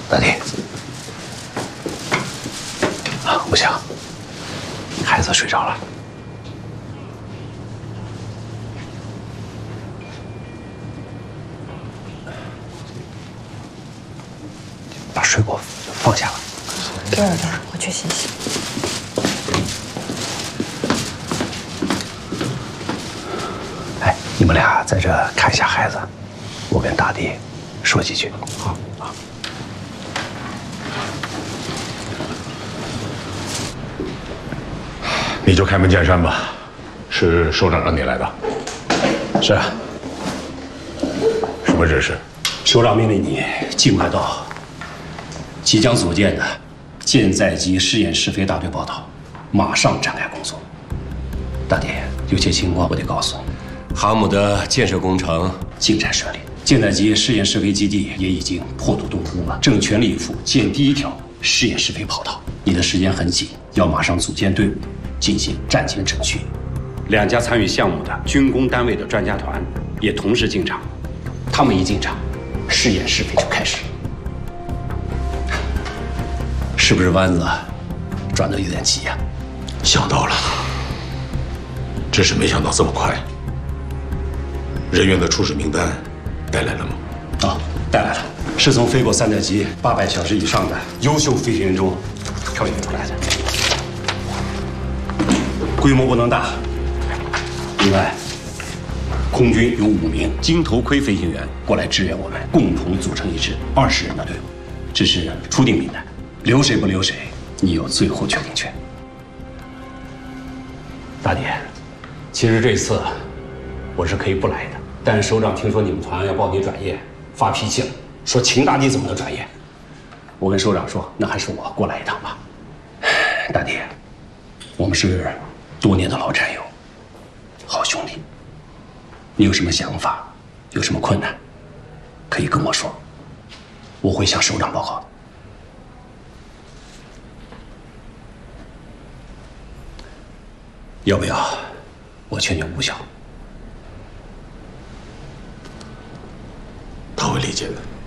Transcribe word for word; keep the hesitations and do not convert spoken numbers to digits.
大弟，啊，不行，孩子睡着了。 把水果放下了， 给我吧，我去洗洗。 哎，你们俩在这看一下孩子，我跟大弟说几句。 好啊。你就开门见山吧，是首长让你来的。 是啊。 什么指示？ 首长命令你尽快到。 即将组建的舰载机试验试飞大队报道，马上展开工作。大弟，有些情况我得告诉你。航母的建设工程进展顺利，舰载机试验试飞基地也已经破土动工了，正全力以赴建第一条试验试飞跑道。你的时间很紧，要马上组建队伍，进行战前程序。两家参与项目的军工单位的专家团也同时进场，他们一进场，试验试飞就开始。 是不是弯子转得有点急呀？ 想到了，只是没想到这么快。人员的初始名单带来了吗？ 啊，带来了，是从飞过三代机八百小时以上的优秀飞行员中挑选出来的，规模不能大。另外，空军有五名金头盔飞行员过来支援我们，共同组成一支二十人的队伍。这是初定名单。 留谁不留谁，你有最后决定权。大弟，其实这次我是可以不来的，但首长听说你们团要报你转业，发脾气了，说秦大弟怎么能转业？我跟首长说，那还是我过来一趟吧。大弟，我们是多年的老战友，好兄弟。你有什么想法，有什么困难，可以跟我说，我会向首长报告的。 要不要我劝劝吴晓？ 他会理解的。